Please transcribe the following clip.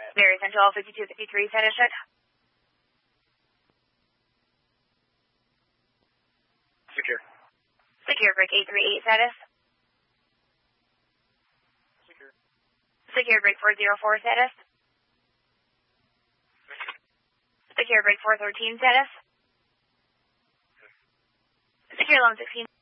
Mary Central 5253 status check. Secure. Secure break 838 status. Secure. Secure break 404 status. Secure break 413 status. Secure loan 16.